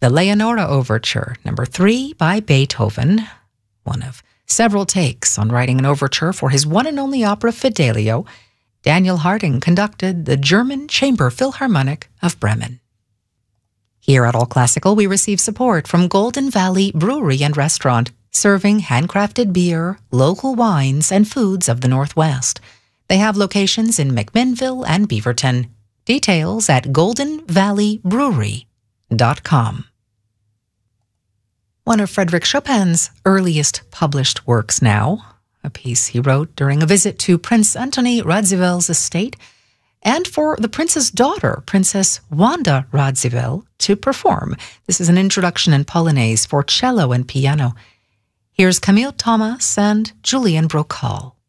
The Leonora Overture, number 3 by Beethoven, one of several takes on writing an overture for his one and only opera Fidelio. Daniel Harding conducted the German Chamber Philharmonic of Bremen. Here at All Classical, we receive support from Golden Valley Brewery and Restaurant, serving handcrafted beer, local wines, and foods of the Northwest. They have locations in McMinnville and Beaverton. Details at goldenvalleybrewery.com. One of Frédéric Chopin's earliest published works now, a piece he wrote during a visit to Prince Antoni Radzivill's estate, and for the prince's daughter, Princess Wanda Radziwill, to perform. This is an introduction in Polonaise for cello and piano. Here's Camille Thomas and Julian Brocal.